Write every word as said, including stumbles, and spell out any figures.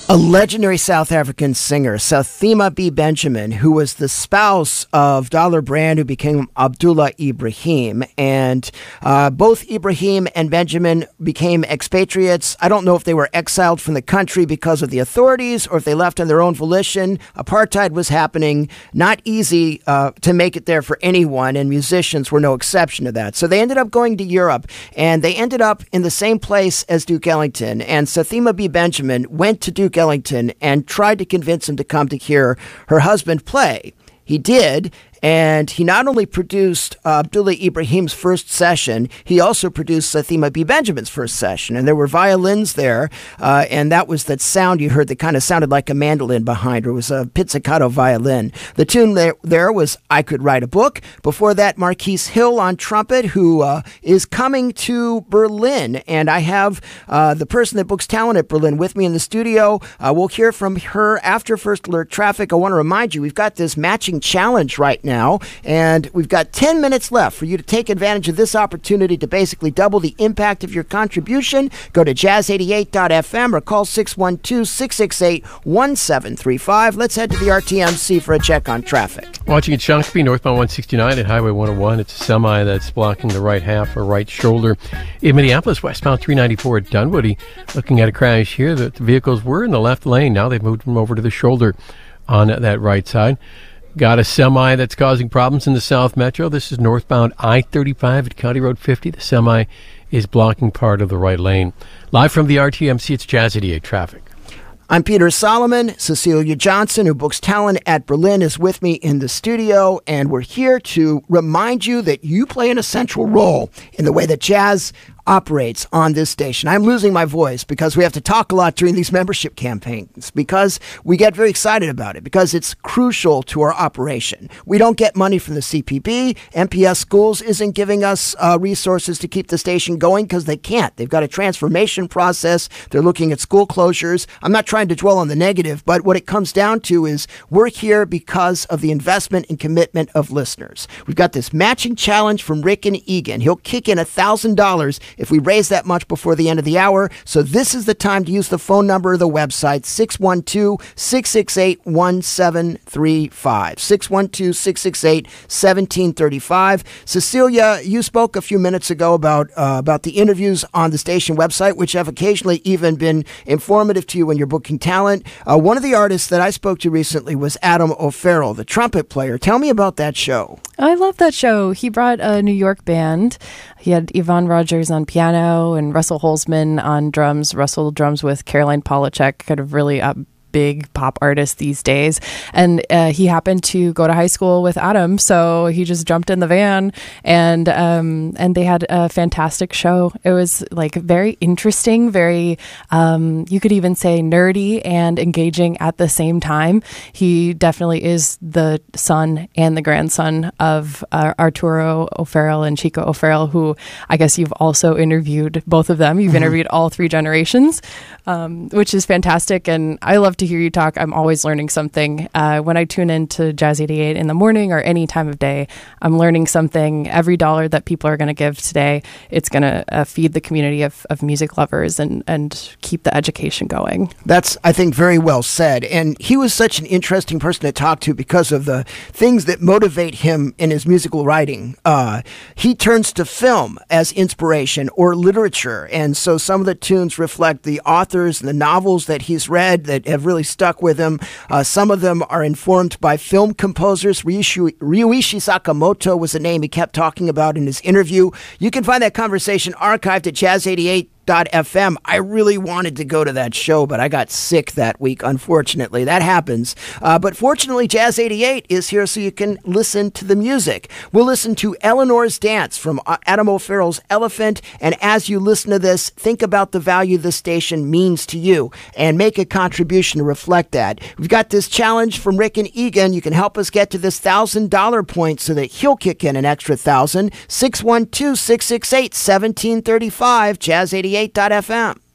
A legendary South African singer, Sathima B. Benjamin, who was the spouse of Dollar Brand, who became Abdullah Ibrahim. And uh, both Ibrahim and Benjamin became expatriates. I don't know if they were exiled from the country because of the authorities or if they left on their own volition. Apartheid was happening. Not easy uh, to make it there for anyone, and musicians were no exception to that. So they ended up going to Europe, and they ended up in the same place as Duke Ellington. And Sathima B. Benjamin went to Duke Ellington and tried to convince him to come to hear her husband play. He did, and he not only produced uh, Abdullah Ibrahim's first session, he also produced Sathima B. Benjamin's first session. And there were violins there, uh, and that was that sound you heard that kind of sounded like a mandolin behind her. It was a pizzicato violin. The tune there, there was I Could Write a Book. Before that, Marquise Hill on trumpet, who uh, is coming to Berlin. And I have uh, the person that books talent at Berlin with me in the studio. Uh, we'll hear from her after First Alert Traffic. I want to remind you, we've got this matching challenge right now. now, and we've got ten minutes left for you to take advantage of this opportunity to basically double the impact of your contribution. Go to jazz eighty-eight dot f m or call six one two, six six eight, one seven three five. Let's head to the R T M C for a check on traffic. Watching at Shakopee, northbound one sixty-nine at Highway one oh one. It's a semi that's blocking the right half or right shoulder. In Minneapolis, westbound three ninety-four at Dunwoody. Looking at a crash here, the vehicles were in the left lane. Now they've moved them over to the shoulder on that right side. Got a semi that's causing problems in the South Metro. This is northbound I thirty-five at County Road fifty. The semi is blocking part of the right lane. Live from the R T M C, it's Jazz eighty-eight Traffic. I'm Peter Solomon. Cecilia Johnson, who books talent at Berlin, is with me in the studio, and we're here to remind you that you play an essential role in the way that jazz operates on this station. I'm losing my voice because we have to talk a lot during these membership campaigns, because we get very excited about it, because it's crucial to our operation. We don't get money from the C P B. M P S Schools isn't giving us uh, resources to keep the station going because they can't. They've got a transformation process. They're looking at school closures. I'm not trying to dwell on the negative, but what it comes down to is we're here because of the investment and commitment of listeners. We've got this matching challenge from Rick and Egan. He'll kick in one thousand dollars if we raise that much before the end of the hour. So this is the time to use the phone number of the website, six one two, six six eight, one seven three five. six one two, six six eight, one seven three five. Cecilia, you spoke a few minutes ago about uh, about the interviews on the station website, which have occasionally even been informative to you when you're booking talent. Uh, one of the artists that I spoke to recently was Adam O'Farrell, the trumpet player. Tell me about that show. I love that show. He brought a New York band. He had Yvonne Rogers on piano and Russell Holzman on drums. Russell drums with Caroline Polachek, kind of really up big pop artist these days. And uh, he happened to go to high school with Adam, so he just jumped in the van, and um, and they had a fantastic show. It was like very interesting, very, um, you could even say nerdy and engaging at the same time. He definitely is the son and the grandson of uh, Arturo O'Farrell and Chico O'Farrell, who I guess you've also interviewed both of them. You've mm-hmm. interviewed all three generations, um, which is fantastic. And I love to hear you talk. I'm always learning something. Uh, when I tune into Jazz eighty-eight in the morning or any time of day, I'm learning something. Every dollar that people are going to give today, it's going to uh, feed the community of, of music lovers and, and keep the education going. That's, I think, very well said. And he was such an interesting person to talk to because of the things that motivate him in his musical writing. Uh, he turns to film as inspiration or literature. And so some of the tunes reflect the authors and the novels that he's read that have really stuck with him. Uh, some of them are informed by film composers. Ryuichi, Ryuichi Sakamoto was a name he kept talking about in his interview. You can find that conversation archived at jazz eighty-eight dot f m. I really wanted to go to that show, but I got sick that week, unfortunately. That happens. Uh, but fortunately, Jazz eighty-eight is here so you can listen to the music. We'll listen to Eleanor's Dance from Adam O'Farrell's Elephant, and as you listen to this, think about the value the station means to you and make a contribution to reflect that. We've got this challenge from Rick and Egan. You can help us get to this one thousand dollars point so that he'll kick in an extra one thousand dollars. six one two, six six eight, one seven three five, Jazz eighty-eight dot f m.